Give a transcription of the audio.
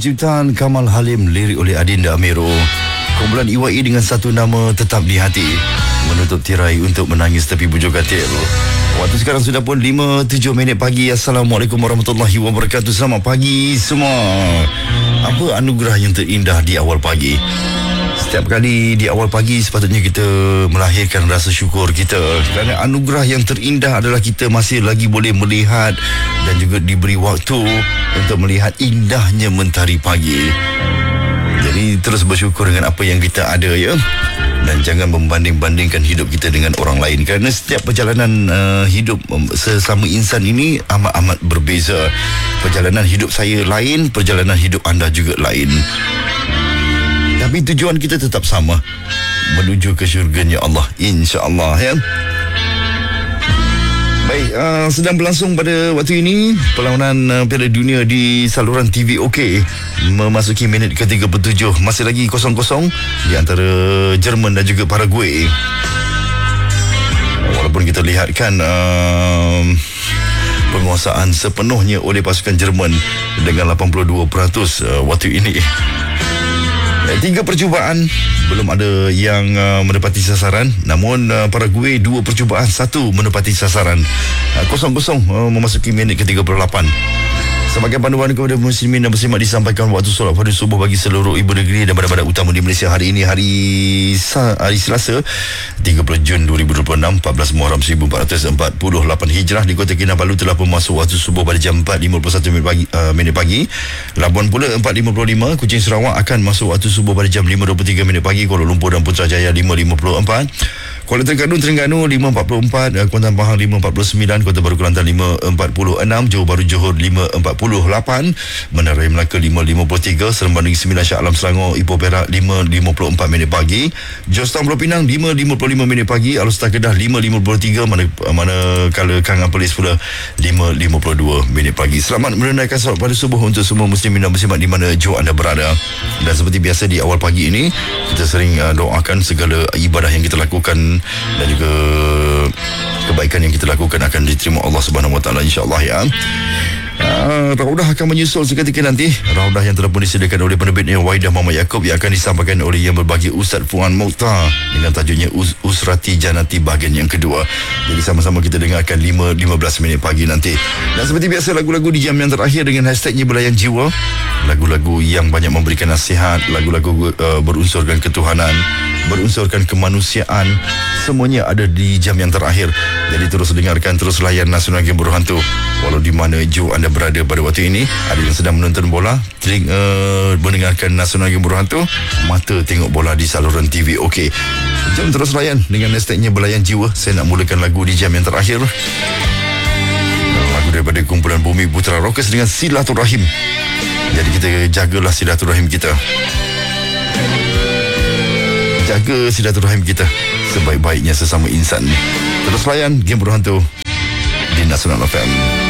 Ciptaan Kamal Halim, lirik oleh Adinda Amiro. Kumpulan IYE dengan satu nama tetap di hati, menutup tirai untuk menangis tepi bujur katil. Waktu sekarang sudah pun 5:07 pagi. Assalamualaikum warahmatullahi wabarakatuh. Selamat pagi semua. Apa anugerah yang terindah di awal pagi? Setiap kali di awal pagi sepatutnya kita melahirkan rasa syukur kita, kerana anugerah yang terindah adalah kita masih lagi boleh melihat dan juga diberi waktu untuk melihat indahnya mentari pagi. Jadi terus bersyukur dengan apa yang kita ada, ya. Dan jangan membanding-bandingkan hidup kita dengan orang lain, kerana setiap perjalanan hidup sesama insan ini amat-amat berbeza. Perjalanan hidup saya lain, perjalanan hidup anda juga lain. Tapi tujuan kita tetap sama, menuju ke syurganya Allah, insya-Allah, ya. Baik, sedang berlangsung pada waktu ini perlawanan Piala Dunia di saluran TV OK, memasuki minit ke-37. Masih lagi 0-0 di antara Jerman dan juga Paraguay. Walaupun kita lihatkan penguasaan sepenuhnya oleh pasukan Jerman dengan 82% waktu ini. 3 percubaan belum ada yang menepati sasaran, namun Paraguay 2 percubaan, 1 menepati sasaran. 0-0 memasuki minit ke-38. Sebagai panduan kepada muslimin dan muslimat, disampaikan waktu solat pada subuh bagi seluruh ibu negeri dan badan-badan utama di Malaysia hari ini, hari Selasa 30 Jun 2026, 14 Muharram 1448 Hijrah. Di Kota Kinabalu telah pun masuk waktu subuh pada jam 4.51 minit pagi. Labuan Pula 4.55, Kuching Sarawak akan masuk waktu subuh pada jam 5.23 pagi. Kuala Lumpur dan Putrajaya 5.54, Kuala Terengganu 5.44, Kuantan Pahang 5.49, Kota Baru Kelantan 5.46, Johor Bahru Johor 5.48, Bandar Raya Melaka 5.53, Seremban Negeri Sembilan Shah Alam Selangor Ipoh Perak 5.54 minit pagi, Georgetown Pulau Pinang 5.55 minit pagi, Alor-Star Kedah 5.53, manakala Kang Apelis pula 5.52 minit pagi. Selamat menunaikan solat pada subuh untuk semua muslimin dan muslimat di mana jua anda berada. Dan seperti biasa di awal pagi ini, kita sering doakan segala ibadah yang kita lakukan dan juga kebaikan yang kita lakukan akan diterima Allah Subhanahu Wa Taala, insya-Allah, ya. Raudah akan menyusul seketika nanti. Raudah yang telah pun disediakan oleh penerbitnya Waidah Muhammad Yaakob, yang akan disampaikan oleh yang berbagi Ustaz Fuan Mokhtar dengan tajuknya Usrati Janati bahagian yang kedua. Jadi sama-sama kita dengarkan 5.15 minit pagi nanti. Dan seperti biasa, lagu-lagu di jam yang terakhir dengan hashtagnya Belayan Jiwa, lagu-lagu yang banyak memberikan nasihat, lagu-lagu berunsurkan ketuhanan, berunsurkan kemanusiaan, semuanya ada di jam yang terakhir. Jadi terus dengarkan, terus layan Nasional Game Berhantu. Walau di mana jauh anda berada pada waktu ini, ada yang sedang menonton bola, mendengarkan Nasional Game Berhantu, mata tengok bola di saluran TV OK. Jom terus layan dengan hashtagnya Belayan Jiwa. Saya nak mulakan lagu di jam yang terakhir, lagu daripada kumpulan Bumi Putra Rockers dengan Silaturahim. Jadi kita jagalah silaturahim kita, jaga silaturahim kita sebaik-baiknya sesama insan. Terus layan Game Berhantu di Nasional FM.